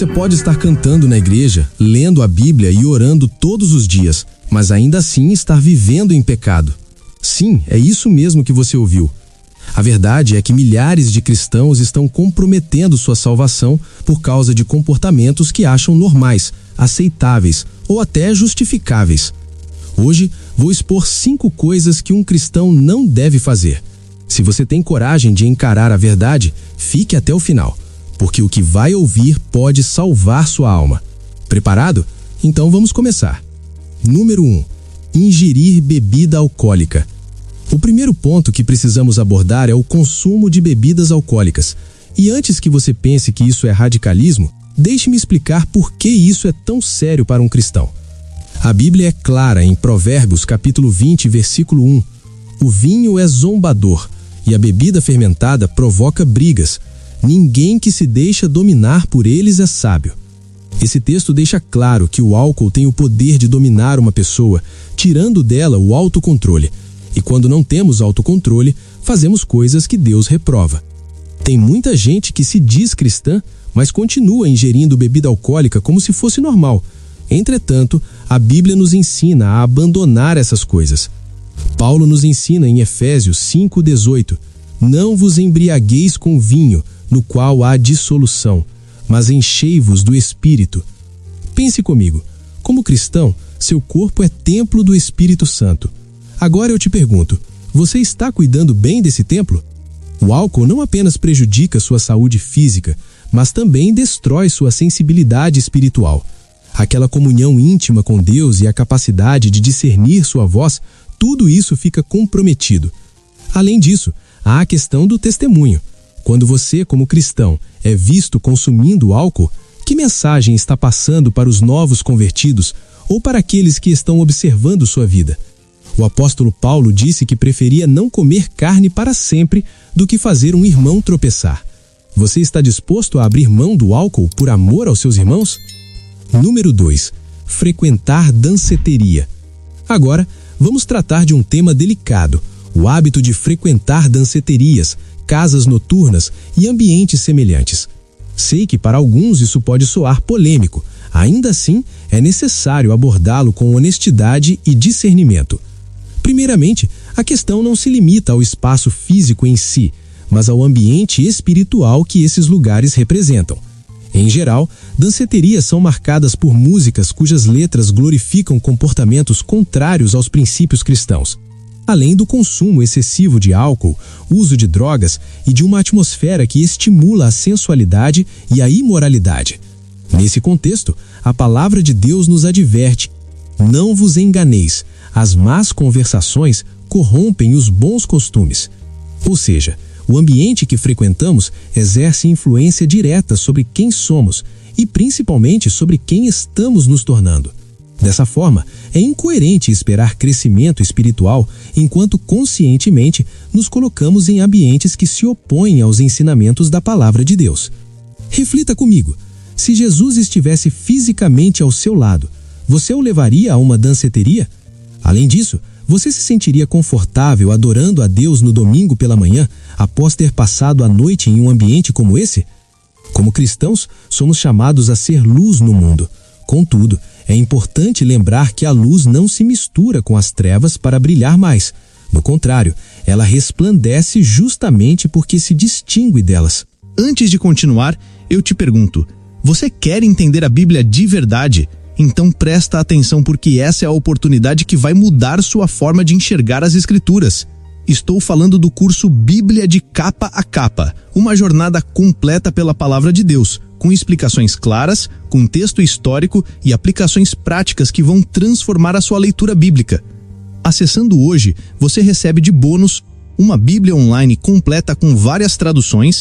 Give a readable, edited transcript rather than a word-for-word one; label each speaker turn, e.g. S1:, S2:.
S1: Você pode estar cantando na igreja, lendo a Bíblia e orando todos os dias, mas ainda assim estar vivendo em pecado. Sim, é isso mesmo que você ouviu. A verdade é que milhares de cristãos estão comprometendo sua salvação por causa de comportamentos que acham normais, aceitáveis ou até justificáveis. Hoje, vou expor 5 coisas que um cristão não deve fazer. Se você tem coragem de encarar a verdade, fique até o final, porque o que vai ouvir pode salvar sua alma. Preparado? Então vamos começar. Número 1. Ingerir bebida alcoólica. O primeiro ponto que precisamos abordar é o consumo de bebidas alcoólicas. E antes que você pense que isso é radicalismo, deixe-me explicar por que isso é tão sério para um cristão. A Bíblia é clara em Provérbios capítulo 20, versículo 1. O vinho é zombador e a bebida fermentada provoca brigas. Ninguém que se deixa dominar por eles é sábio. Esse texto deixa claro que o álcool tem o poder de dominar uma pessoa, tirando dela o autocontrole. E quando não temos autocontrole, fazemos coisas que Deus reprova. Tem muita gente que se diz cristã, mas continua ingerindo bebida alcoólica como se fosse normal. Entretanto, a Bíblia nos ensina a abandonar essas coisas. Paulo nos ensina em Efésios 5,18: Não vos embriagueis com vinho, no qual há dissolução, mas enchei-vos do Espírito. Pense comigo, como cristão, seu corpo é templo do Espírito Santo. Agora eu te pergunto, você está cuidando bem desse templo? O álcool não apenas prejudica sua saúde física, mas também destrói sua sensibilidade espiritual. Aquela comunhão íntima com Deus e a capacidade de discernir sua voz, tudo isso fica comprometido. Além disso, há a questão do testemunho. Quando você, como cristão, é visto consumindo álcool, que mensagem está passando para os novos convertidos ou para aqueles que estão observando sua vida? O apóstolo Paulo disse que preferia não comer carne para sempre do que fazer um irmão tropeçar. Você está disposto a abrir mão do álcool por amor aos seus irmãos? Número 2. Frequentar danceteria. Agora, vamos tratar de um tema delicado: o hábito de frequentar danceterias, casas noturnas e ambientes semelhantes. Sei que para alguns isso pode soar polêmico. Ainda assim, é necessário abordá-lo com honestidade e discernimento. Primeiramente, a questão não se limita ao espaço físico em si, mas ao ambiente espiritual que esses lugares representam. Em geral, danceterias são marcadas por músicas cujas letras glorificam comportamentos contrários aos princípios cristãos. Além do consumo excessivo de álcool, uso de drogas e de uma atmosfera que estimula a sensualidade e a imoralidade. Nesse contexto, a palavra de Deus nos adverte: não vos enganeis, as más conversações corrompem os bons costumes. Ou seja, o ambiente que frequentamos exerce influência direta sobre quem somos e principalmente sobre quem estamos nos tornando. Dessa forma, é incoerente esperar crescimento espiritual enquanto conscientemente nos colocamos em ambientes que se opõem aos ensinamentos da palavra de Deus. Reflita comigo: se Jesus estivesse fisicamente ao seu lado, você o levaria a uma danceteria? Além disso, você se sentiria confortável adorando a Deus no domingo pela manhã, após ter passado a noite em um ambiente como esse? Como cristãos, somos chamados a ser luz no mundo. Contudo, é importante lembrar que a luz não se mistura com as trevas para brilhar mais. No contrário, ela resplandece justamente porque se distingue delas.
S2: Antes de continuar, eu te pergunto: você quer entender a Bíblia de verdade? Então presta atenção, porque essa é a oportunidade que vai mudar sua forma de enxergar as Escrituras. Estou falando do curso Bíblia de Capa a Capa, uma jornada completa pela Palavra de Deus, com explicações claras, contexto histórico e aplicações práticas que vão transformar a sua leitura bíblica. Acessando hoje, você recebe de bônus uma Bíblia online completa com várias traduções,